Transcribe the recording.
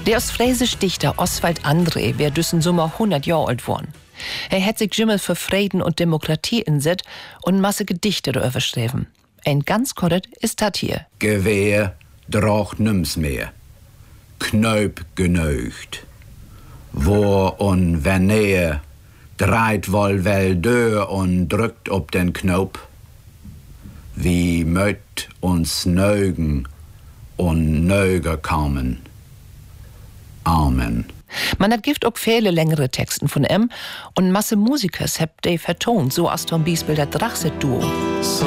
Der ostfriesische Dichter Oswald André wär düssen Sommer 100 Jahre alt worden. Er hat sich Jimmel für Frieden und Demokratie inset und Masse Gedichte darüber schreiben. Ein ganz korrekt ist das hier. Gewehr draucht nims mehr. Knöp genögt. Wo und wanneer dreht wohl wel dör und drückt ob den Knopf. Wie möt uns neugen und neuger kommen. Amen. Man hat gift auch viele längere Texten von und Masse Musikers habt die vertont, so as zum Beispiel das Drachset-Duo.